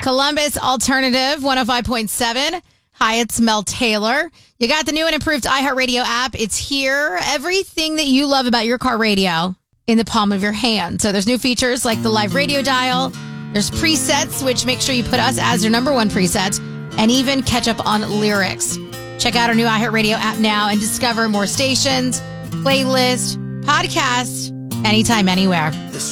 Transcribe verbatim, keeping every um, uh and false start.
Columbus Alternative one oh five point seven. Hi, it's Mel Taylor. You got the new and improved iHeartRadio app. It's here. Everything that you love about your car radio in the palm of your hand. So there's new features like the live radio dial. There's presets, which make sure you put us as your number one preset, and even catch up on lyrics. Check out our new iHeartRadio app now and discover more stations, playlists, podcasts, anytime, anywhere.